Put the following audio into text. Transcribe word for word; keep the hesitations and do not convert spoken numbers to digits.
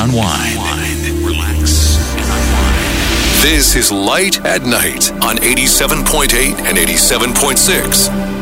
unwind, relax, and unwind. This is Light at Night on eighty-seven point eight and eighty-seven point six